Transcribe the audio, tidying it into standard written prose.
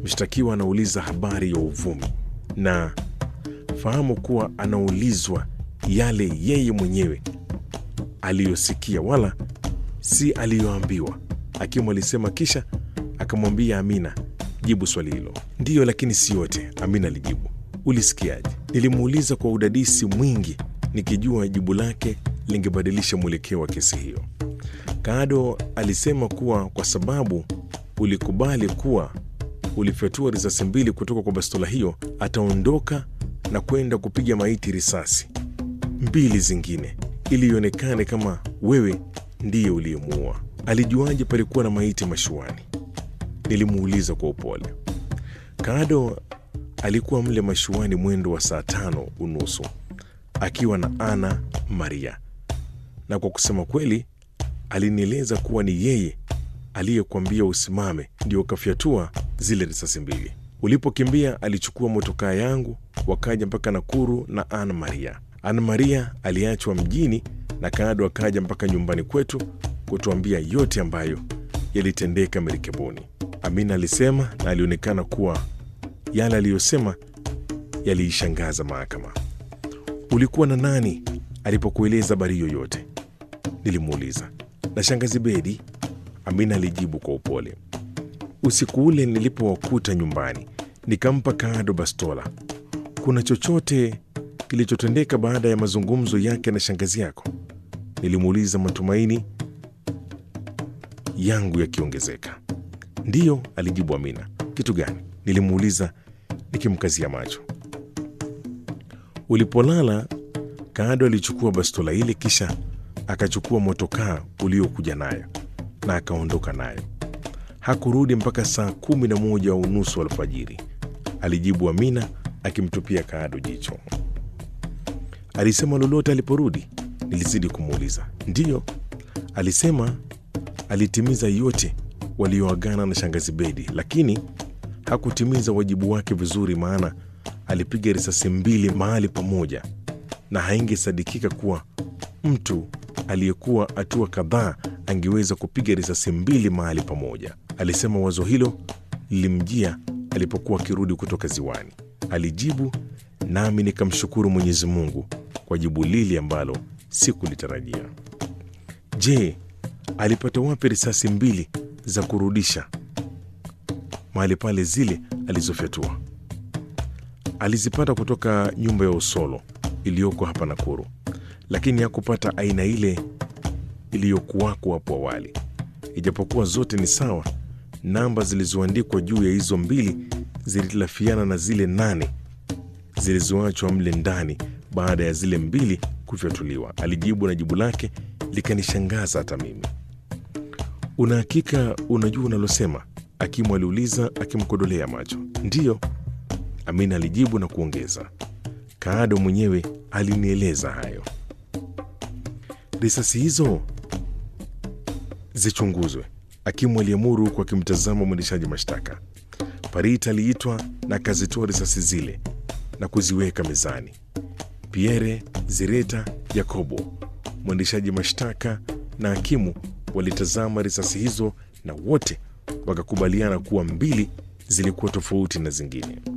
Mshtakiwa anauliza habari ya uvumi, na fahamu kuwa anaulizwa yale yeye mwenyewe aliyosikia wala si aliyoambiwa. Hakimu alisema, kisha akamwambia Amina, jibu swali hilo. Ndiyo, lakini si yote, Amina alijibu. Ulisikiaje? Nilimuuliza kwa udadisi mwingi, nikijua jibu lake lingebadilisha mwelekeo wa kesi hiyo. Kaado alisema kuwa kwa sababu ulikubali kuwa ulifyatua risasi 2 kutoka kwa bastola hiyo, ataondoka na kwenda kupiga maiti risasi 2 zingine ili ionekane kama wewe ndiye uliyemuua. Alijuaje palikuwa na maiti mashuani? Nilimuuliza kwa upole. Kaado alikuwa mle mashuani mwendo wa saa 5:30 akiwa na Ana Maria, na kwa kusema kweli alinieleza kuwa ni yeye aliyekwambia usimame ndio kafyatua zile risasi 2. Ulipokimbia alichukua motokaa yangu, wakaja mpaka Nakuru na Ana Maria. Ana Maria aliachwa mjini na Kaado akaja mpaka nyumbani kwetu kutuambia yote ambayo yalitendeka merikebuni, Amina alisema, na alionekana kuwa yale aliyosema yaliishangaza mahakama. Ulikuwa na nani alipokueleza habari yoyote? Nilimuuliza. Na shangazi Bedi, Amina alijibu kwa upole. Usiku ule nilipowakuta nyumbani, nikampa Kaado bastola. Kuna chochote kilichotendeka baada ya mazungumzo yake na shangazi yako? Nilimuuliza, matumaini yangu yakiongezeka. Ndiyo, alijibu Amina. Kitu gani? Nilimuuliza nikimkazia macho. Ulipolala, Kaado alichukua bastola ile, kisha akachukua motokaa uliokuja nayo na akaondoka nayo. Hakurudi mpaka saa 11:30 alfajiri, alijibu Amina akimtupia Kaado jicho. Alisema lolote aliporudi? Nilizidi kumuuliza. Ndiyo, alisema alitimiza yote walioagana na shangazi Bedi, lakini hakutimiza wajibu wake vizuri, maana alipiga risasi 2 mahali pamoja, na haingesadikika kuwa mtu aliyekuwa hatua kadhaa angeweza kupiga risasi 2 mahali pamoja. Alisema wazo hilo lilimjia alipokuwa akirudi kutoka ziwani, alijibu, nami nikamshukuru Mwenyezi Mungu kwa jibu lile ambalo sikulitarajia. Je, alipata wapi risasi 2 za kurudisha mahali pale zile alizofyatua? Alizipata kutoka nyumba ya Usolo iliyoko hapa Nakuru, lakini hakupata aina ile iliyokuwako hapo awali. Ijapokuwa zote ni sawa, namba zilizoandikwa juu ya hizo 2 zilitilafiana na zile 8 zilizoachwa mle ndani baada ya zile 2 kufyatuliwa, alijibu, na jibu lake likanishangaza hata mimi. Una hakika unajua unalosema? Hakimu aliuliza akimkodolea macho. Ndiyo, Amina alijibu na kuongeza, Kaado mwenyewe alinieleza hayo. Risasi hizo zichunguzwe, hakimu aliamuru kwa akimtazama mwendeshaji mashtaka. Parita aliitwa na akazitoa risasi zile na kuziweka mezani. Pierre, Zireta, Yakobo, mwendeshaji mashtaka na hakimu walitazama risasi hizo na wote wakakubaliana kuwa 2 zilikuwa tofauti na zingine.